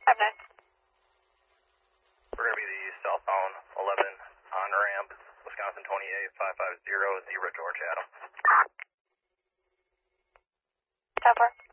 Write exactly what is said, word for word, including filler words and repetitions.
five nine. We're going to be the southbound eleven on ramp, Wisconsin twenty-eight five five zero, zero George Adam. ten four.